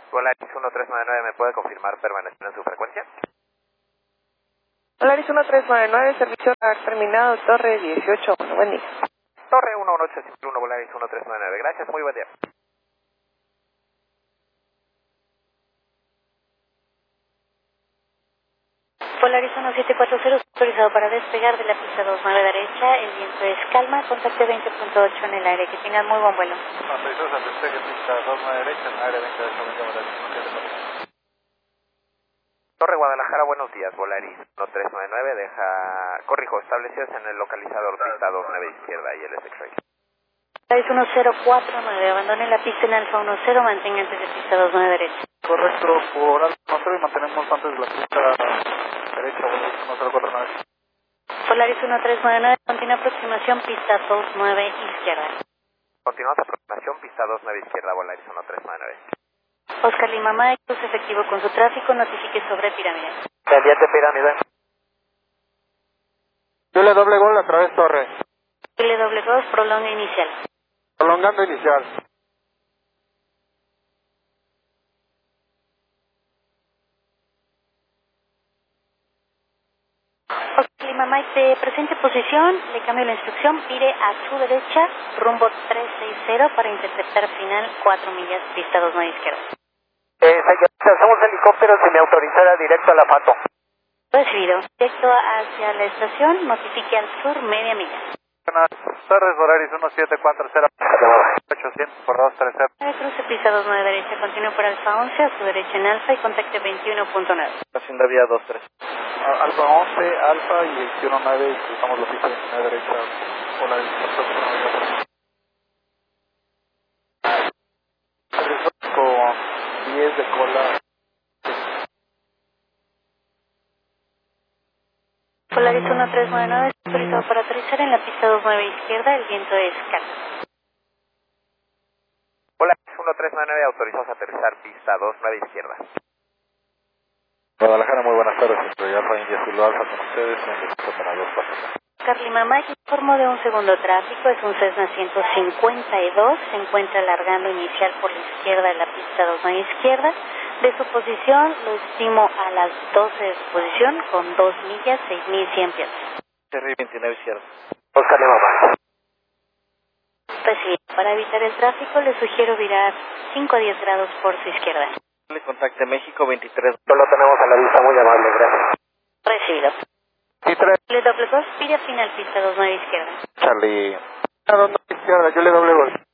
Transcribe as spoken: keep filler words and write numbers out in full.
Volaris uno tres nueve nueve, ¿me puede confirmar permanecer en su frecuencia? Volaris uno tres nueve nueve, servicio terminado, Torre dieciocho, bueno, buen día. Torre uno uno ocho siete uno, Volaris uno tres nueve nueve, gracias, muy buen día. Volaris uno siete cuatro cero, autorizado para despegar de la pista dos nueve derecha, el viento es calma, contacte veinte punto ocho en el aire, que tengan muy buen vuelo. Autorizados al despegue, pista dos nueve derecha, en el área veinte ocho, veinte Volaris uno siete cuatro cero. Torre Guadalajara, buenos días, Volaris uno tres nueve nueve, deja, corrijo, establecidos en el localizador pista dos nueve izquierda y el S X-Ray. Volaris uno cero cuatro nueve, abandone la pista en Alfa uno cero, mantenga antes de pista dos nueve derecha. Correcto, por Alfa uno cero y mantenemos antes de la pista derecha, Volaris uno cero cuatro nueve. Volaris uno tres nueve nueve, continúa aproximación pista dos nueve izquierda. Continuamos aproximación pista dos nueve izquierda, Volaris uno tres nueve nueve. Oscar Lima Mike, cruce efectivo con su tráfico, notifique sobre pirámide. Pendiente pirámide. Chile doble gol a través torre. Chile doble dos, prolonga inicial. Prolongando inicial. Oscar Lima Mike, de presente posición, le cambio la instrucción, pide a su derecha, rumbo tres seis cero para interceptar final cuatro millas, pista dos nueve izquierda. Eh, señorita, somos helicópteros y me autorizará directo a la FATO. Recibido. Directo hacia la estación, notifique al sur media milla. Buenas tardes, Volaris uno siete cuatro cero, ochocientos por dos tres cero. Cruce pista dos nueve derecha, continúe por Alfa once, a su derecha en Alfa y contacte veintiuno punto nueve. Hacienda vía dos tres. Alfa once, Alfa y veintiuno punto nueve y cruzamos la pista veintinueve derecha. Volaris con diez de cola. Volaris uno tres nueve nueve, autorizado para aterrizar en la pista dos nueve izquierda, el viento es calma. Volaris uno tres nueve nueve, autorizados a aterrizar pista dos nueve izquierda. Guadalajara, muy buenas tardes. Soy Alfa India Zulu Alfa con ustedes en el operador pasajeros. Carlima Mike, informo de un segundo tráfico, es un Cessna ciento cincuenta y dos, se encuentra alargando inicial por la izquierda de la pista dos nueve izquierda. De su posición lo estimo a las doce de su posición con dos millas, seis mil cien pies. Terry veintinueve izquierda. Oscar Lima Mike. Recibido. Para evitar el tráfico le sugiero virar cinco a diez grados por su izquierda. Le contacte México veintitrés. Lo tenemos a la vista, muy amable, gracias. Recibido. Y tres. Le doble dos, pide final pista dos nueve izquierda. Charlie. A dos izquierda, yo le doble gol.